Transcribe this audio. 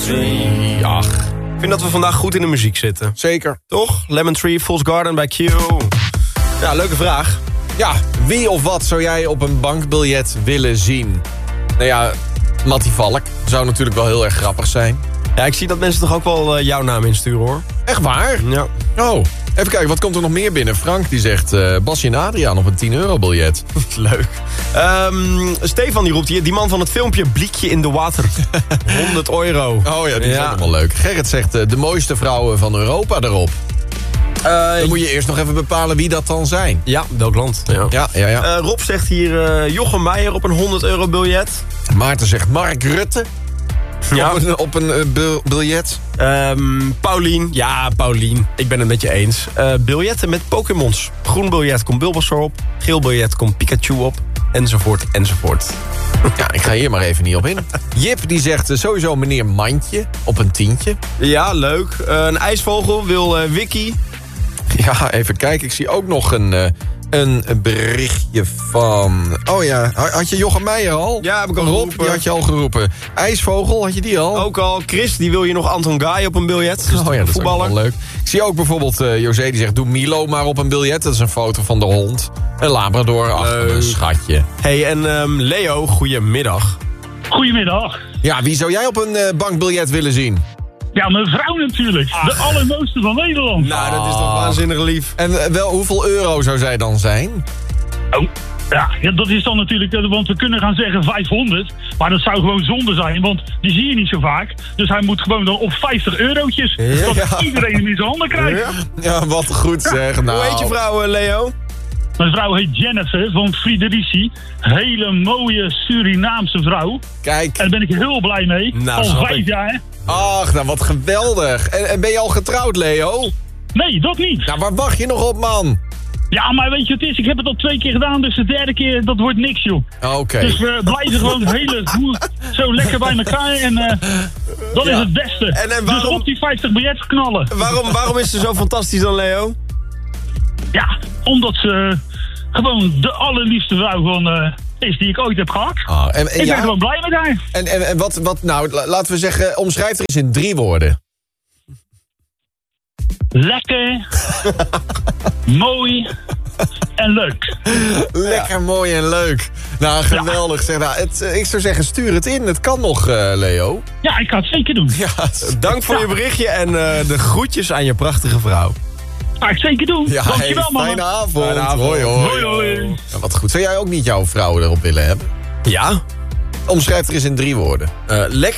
Tree. Ach, ik vind dat we vandaag goed in de muziek zitten. Zeker. Toch? Lemon Tree, Fool's Garden bij Q. Ja, leuke vraag. Ja, wie of wat zou jij op een bankbiljet willen zien? Nou ja, Mattie Valk zou natuurlijk wel heel erg grappig zijn. Ja, ik zie dat mensen toch ook wel jouw naam insturen, hoor. Echt waar? Ja. Oh, even kijken, wat komt er nog meer binnen? Frank die zegt, Basje en Adriaan op een 10 € biljet. Leuk. Stefan die roept hier, die man van het filmpje Blikje in de water. 100 €. Oh ja, die is ook nog wel leuk. Gerrit zegt, de mooiste vrouwen van Europa erop. Dan moet je eerst nog even bepalen wie dat dan zijn. Ja, welk land? Ja. Rob zegt hier Jochem Meijer op een 100 € biljet. Maarten zegt Mark Rutte. Ja. Op een biljet. Paulien. Ja, Paulien. Ik ben het met je eens. Biljetten met Pokémons. Groen biljet komt Bulbasaur op. Geel biljet komt Pikachu op. Enzovoort, enzovoort. Ja, ik ga hier maar even niet op in. Jip die zegt sowieso meneer Mandje op een 10. Ja, leuk. Een ijsvogel wil Wiki. Ja, even kijken. Ik zie ook nog een berichtje van... Oh ja, had je Jochem Meijer al? Ja, heb ik al Rob, geroepen. die had je al geroepen. IJsvogel, had je die al? Ook al. Chris, die wil je nog Anton Gaai op een biljet. Dus oh ja, dat voetballer. is ook wel leuk. Ik zie ook bijvoorbeeld José die zegt... Doe Milo maar op een biljet. Dat is een foto van de hond. Een Labrador. Ach, een schatje. Hey, en Leo, goedemiddag. Goedemiddag. Ja, wie zou jij op een bankbiljet willen zien? Ja, mijn vrouw natuurlijk. De allermooiste van Nederland. Nou, dat is toch waanzinnig lief. En wel, hoeveel euro zou zij dan zijn? Oh, ja, dat is dan natuurlijk... Want we kunnen gaan zeggen 500. Maar dat zou gewoon zonde zijn. Want die zie je niet zo vaak. Dus hij moet gewoon dan op 50 eurotjes. Ja. Dat iedereen hem in zijn handen krijgt. Ja, wat goed zeg. Nou. Hoe heet je vrouw, Leo? Mijn vrouw heet Jennifer van Friederici. Hele mooie Surinaamse vrouw. Kijk. En daar ben ik heel blij mee. Nou, al 5 jaar. Ach, nou wat geweldig. En ben je al getrouwd, Leo? Nee, dat niet. Nou, waar wacht je nog op, man? Ja, maar weet je wat het is? Ik heb het al 2 keer gedaan, dus de 3e keer, dat wordt niks, joh. Oké. Dus we blijven gewoon zo lekker bij elkaar en dat is het beste. En waarom... Dus op die 50 biljetten knallen. Waarom is ze zo fantastisch dan, Leo? Ja, omdat ze gewoon de allerliefste vrouw van is die ik ooit heb gehad. Ik ben gewoon blij met haar. En wat nou, laten we zeggen, omschrijf er eens in 3 woorden. Lekker, mooi en leuk. Lekker, mooi en leuk. Nou, geweldig. Zeg, nou, ik zou zeggen, stuur het in. Het kan nog, Leo. Ja, ik ga het zeker doen. Ja, dank voor je berichtje en de groetjes aan je prachtige vrouw. Ga ik zeker doen. Ja, dankjewel, man. fijne avond. Fijne avond. Hoi, hoi. Hoi, hoi. Nou, wat goed. Zou jij ook niet jouw vrouw erop willen hebben? Ja? Omschrijf er eens in 3 woorden. Lekker.